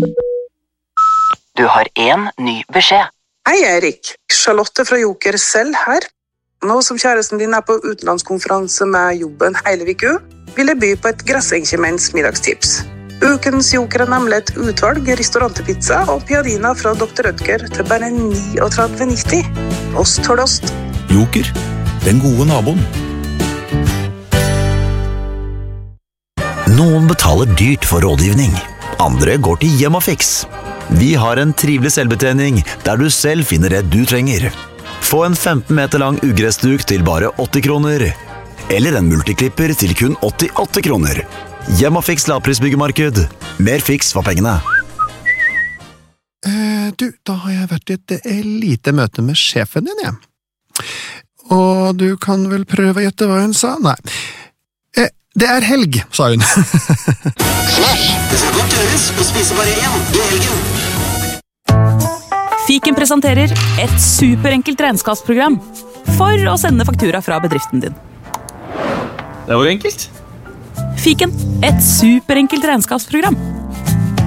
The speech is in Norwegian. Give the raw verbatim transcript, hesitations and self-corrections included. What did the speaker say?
Du har en ny beskjed. Hei Erik, Charlotte fra Joker selv her. Nå som kjæresten din er på utenlandskonferanse med jobben hele uka, vil jeg by på et grassenkjemens middagstips. Ukens Joker er nemlig et utvalg restaurantpizza og piadina fra doktor Rødger til bare trettini nitti. Ost for ost. Joker, den gode naboen. Noen betaler dyrt for rådgivning. Andre går til Hjemmafix. Vi har en trivelig selvbetjening der du selv finner det du trenger. Få en femten meter lang ugressduk til bare åtti kroner. Eller en multiklipper til kun åttiåtte kroner. Hjemmafix lavprisbyggemarked. Mer fiks for pengene. Eh, du, da har jeg vært i et eh, lite møte med sjefen din, jeg. Og du kan vel prøve å gjette hva hun sa? Nei. Eh, det er helg, sa hun. Flash, det skal godt gjøres å spise bare én i helgen. Fiken presenterer et superenkelt regnskapsprogram for å sende faktura fra bedriften din. Det var enkelt. Fiken, et superenkelt regnskapsprogram.